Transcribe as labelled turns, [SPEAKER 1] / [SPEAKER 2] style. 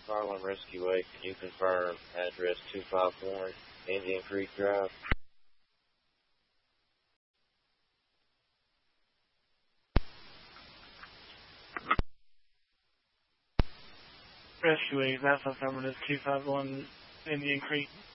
[SPEAKER 1] Harlem Rescue 8. Can you confirm address 251 Indian Creek Drive?
[SPEAKER 2] Rescue 8, that's affirmative, 251 Indian Creek.